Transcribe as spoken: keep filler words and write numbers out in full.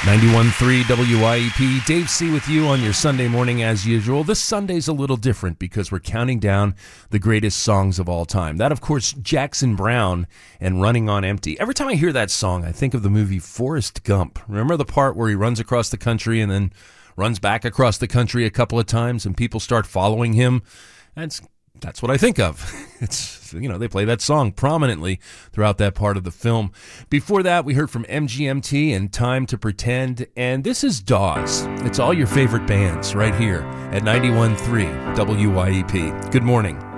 ninety-one point three W I E P, Dave C. with you on your Sunday morning as usual. This Sunday's a little different because we're counting down the greatest songs of all time. That, of course, Jackson Browne and Running on Empty. Every time I hear that song, I think of the movie Forrest Gump. Remember the part where he runs across the country and then runs back across the country a couple of times and people start following him? That's That's what I think of. It's, you know, they play that song prominently throughout that part of the film. Before that, we heard from M G M T and Time to Pretend, and this is Dawes. It's all your favorite bands right here at ninety-one point three W I E P. Good morning.